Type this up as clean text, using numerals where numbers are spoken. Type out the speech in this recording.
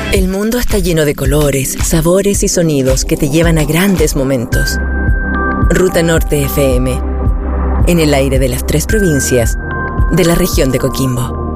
El mundo está lleno de colores, sabores y sonidos que te llevan a grandes momentos. Ruta Norte FM, en el aire de las 3 provincias de la región de Coquimbo.